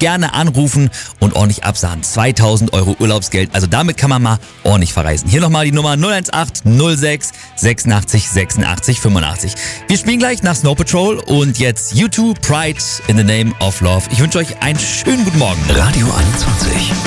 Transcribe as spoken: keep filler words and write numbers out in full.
gerne anrufen und ordentlich absahen. zweitausend Euro Urlaubsgeld, also damit kann man mal ordentlich verreisen. Hier nochmal die Nummer null eins acht null sechs sechsundachtzig sechsundachtzig fünfundachtzig. Wir spielen gleich nach Snow Patrol und jetzt U zwei Pride in the Name of Love. Ich wünsche euch einen schönen guten Morgen. Radio einundzwanzig.